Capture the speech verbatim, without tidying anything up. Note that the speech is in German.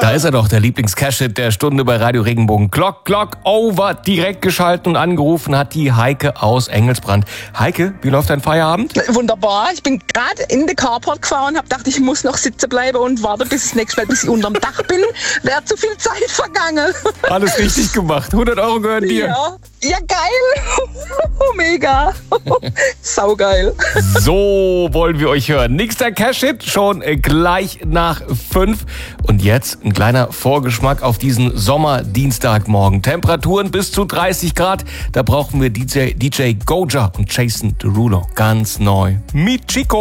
Da ist er doch, der Lieblings-Cash-Hit der Stunde bei Radio Regenbogen. Glock, Glock, over, direkt geschalten und angerufen hat die Heike aus Engelsbrand. Heike, wie läuft dein Feierabend? Wunderbar, ich bin gerade in den Carport gefahren und habe gedacht, ich muss noch sitzen bleiben und warte bis das nächste Mal, bis ich unterm Dach bin. Wäre zu viel Zeit vergangen. Alles richtig gemacht. hundert Euro gehören dir. Ja, ja geil. Mega. Saugeil. So wollen wir euch hören. Nächster Cash-Hit schon gleich nach fünf. Und jetzt ein kleiner Vorgeschmack auf diesen Sommerdienstagmorgen. Temperaturen bis zu dreißig Grad. Da brauchen wir D J, D J Goja und Jason Derulo. Ganz neu. Mit Chico.